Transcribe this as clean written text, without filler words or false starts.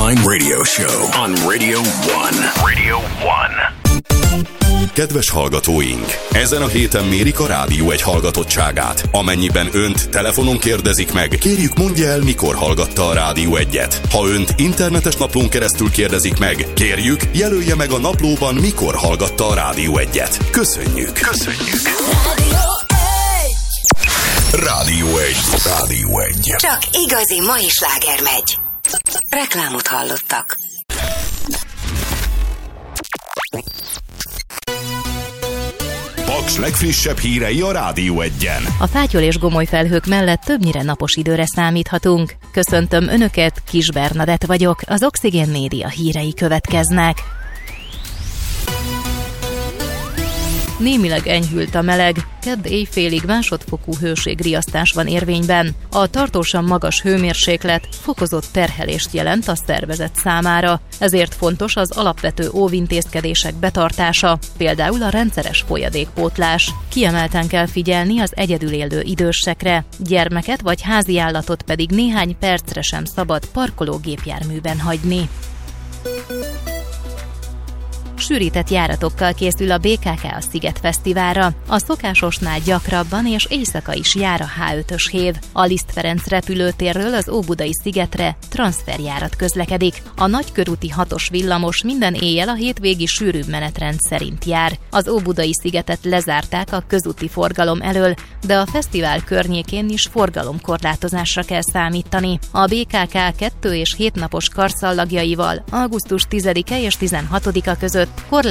online radio show on Radio 1. Radio 1. Kedves hallgatóink! Ezen a héten mérik a Rádió 1 hallgatottságát. Amennyiben önt telefonon kérdezik meg, kérjük mondja el, mikor hallgatta a Rádió 1-et. Ha önt internetes naplón keresztül kérdezik meg, kérjük, jelölje meg a naplóban, mikor hallgatta a Rádió 1-et. Köszönjük! Köszönjük! Rádió 1. Rádió 1. Csak igazi mai sláger megy. Reklámot hallottak. Paks legfrissebb hírei a Rádió 1-en. A fátyol és gomoly felhők mellett többnyire napos időre számíthatunk. Köszöntöm Önöket, Kis Bernadett vagyok, az Oxigén Média hírei következnek. Némileg enyhült a meleg, kedd éjfélig másodfokú hőségriasztás van érvényben. A tartósan magas hőmérséklet fokozott terhelést jelent a szervezet számára, ezért fontos az alapvető óvintézkedések betartása, például a rendszeres folyadékpótlás. Kiemelten kell figyelni az egyedül élő idősekre, gyermeket vagy háziállatot pedig néhány percre sem szabad parkológépjárműben hagyni. Sűrített járatokkal készül a BKK a Sziget Fesztiválra. A szokásosnál gyakrabban és éjszaka is jár a H5-ös hév. A Liszt Ferenc repülőtérről az Óbudai szigetre transferjárat közlekedik. A nagykörúti 6-os villamos minden éjjel a hétvégi sűrűbb menetrend szerint jár. Az Óbudai szigetet lezárták a közúti forgalom elől, de a fesztivál környékén is forgalomkorlátozásra kell számítani. A BKK 2 és 7 napos karszallagjaival augusztus 10-e és 16-a között